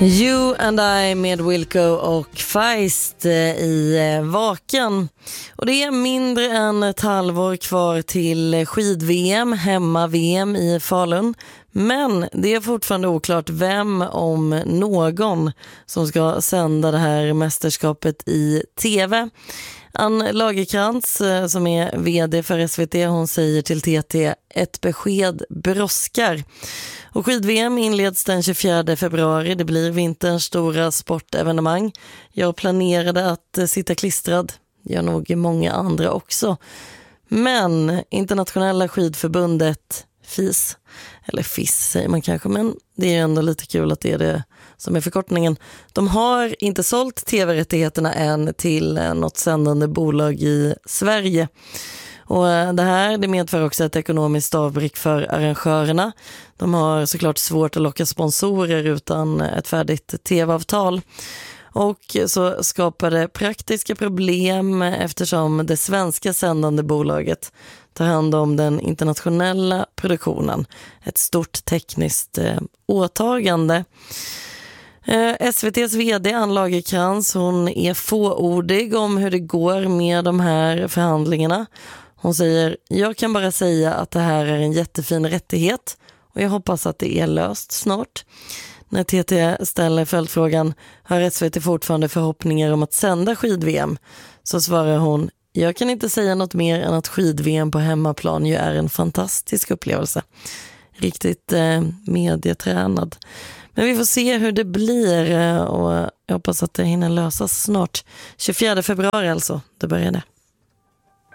You and I med Wilco och Feist i Vaken. Och det är mindre än ett halvår kvar till skid-VM, hemma-VM i Falun. Men det är fortfarande oklart vem, om någon, som ska sända det här mästerskapet i tv. Ann Lagerkrans, som är vd för SVT, hon säger till TT: ett besked brådskar. Och skid-VM inleds den 24 februari. Det blir vinterns stora sportevenemang. Jag planerade att sitta klistrad. Gör nog många andra också. Men Internationella skidförbundet, FIS, eller FIS säger man kanske, men det är ändå lite kul att det är det som är förkortningen. De har inte sålt tv-rättigheterna än till något sändande bolag i Sverige. Och det medför också ett ekonomiskt avbräck för arrangörerna. De har såklart svårt att locka sponsorer utan ett färdigt tv-avtal. Och så skapar det praktiska problem eftersom det svenska sändande bolaget tar hand om den internationella produktionen. Ett stort tekniskt åtagande. SVT:s vd Ann Lagerkrans, hon är fåordig om hur det går med de här förhandlingarna. Hon säger: jag kan bara säga att det här är en jättefin rättighet och jag hoppas att det är löst snart. När TT ställer följdfrågan: har SVT fortfarande förhoppningar om att sända skid-VM? Så svarar hon: jag kan inte säga något mer än att skid-VM på hemmaplan ju är en fantastisk upplevelse. Riktigt medietränad. Men vi får se hur det blir och jag hoppas att det hinner lösas snart. 24 februari alltså, det börjar det.